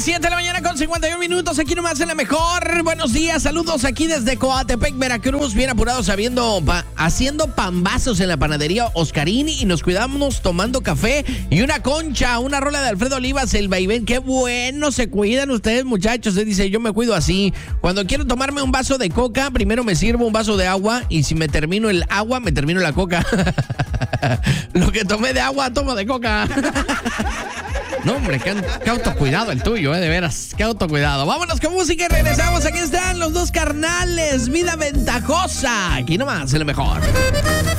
7 de la mañana con 51 minutos, aquí nomás en la mejor. Buenos días, saludos aquí desde Coatepec, Veracruz. Bien apurados haciendo pambazos en la panadería Oscarín y nos cuidamos tomando café y una concha, una rola de Alfredo Olivas, el vaivén. Qué bueno se cuidan ustedes, muchachos. Dice, yo me cuido así. Cuando quiero tomarme un vaso de coca, primero me sirvo un vaso de agua y si me termino el agua, me termino la coca. Lo que tomé de agua, tomo de coca. No, hombre, qué autocuidado el tuyo, de veras, qué autocuidado. Vámonos con música y regresamos. Aquí están los dos carnales, Vida Ventajosa. Aquí nomás, es lo mejor.